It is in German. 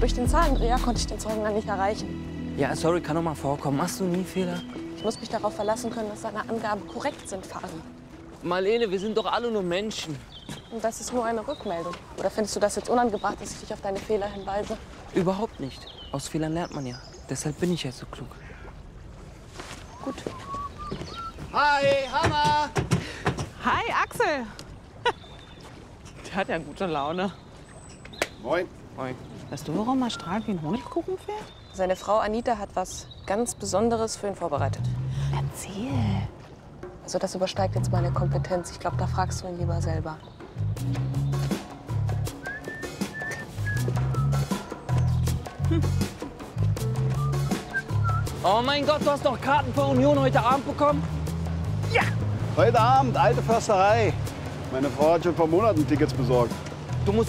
durch den Zahlendreher konnte ich den Zeugen dann nicht erreichen. Ja, sorry, kann doch mal vorkommen. Machst du nie Fehler? Ich muss mich darauf verlassen können, dass seine Angaben korrekt sind, Fahren. Marlene, wir sind doch alle nur Menschen. Und das ist nur eine Rückmeldung. Oder findest du das jetzt unangebracht, dass ich dich auf deine Fehler hinweise? Überhaupt nicht. Aus Fehlern lernt man ja. Deshalb bin ich ja so klug. Gut. Hi, Hammer! Hi, Axel. Der hat ja gute Laune. Moin. Moin. Weißt du, warum er strahlt wie ein Honigkuchenpferd? Seine Frau Anita hat was ganz Besonderes für ihn vorbereitet. Erzähl. Also das übersteigt jetzt meine Kompetenz. Ich glaube, da fragst du ihn lieber selber. Oh mein Gott, du hast doch Karten für Union heute Abend bekommen? Heute Abend, alte Försterei. Meine Frau hat schon vor Monaten Tickets besorgt.